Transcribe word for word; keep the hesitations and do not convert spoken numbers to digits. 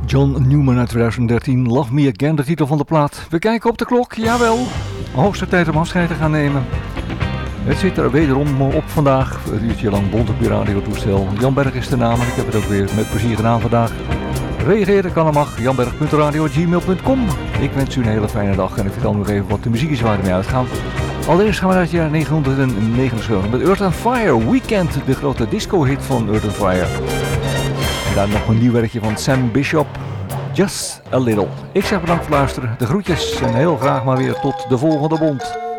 John Newman uit twintig dertien, Love Me Again, de titel van de plaat. We kijken op de klok, jawel. Hoogste tijd om afscheid te gaan nemen. Het zit er wederom op vandaag. Een uurtje lang bont op je radiotoestel. Jan Berg is de naam en ik heb het ook weer met plezier gedaan vandaag. Reageren kan er mag, janberg punt radio punt gmail punt com. Ik wens u een hele fijne dag en ik vertel nog even wat de muziek is waar we mee uitgaan. Allereerst gaan we naar het jaar negentien negenenzeventig met Earth and Fire. Weekend, de grote disco-hit van Earth and Fire. En daar nog een nieuw werkje van Sam Bishop. Just a Little. Ik zeg bedankt voor het luisteren. De groetjes en heel graag maar weer tot de volgende bond.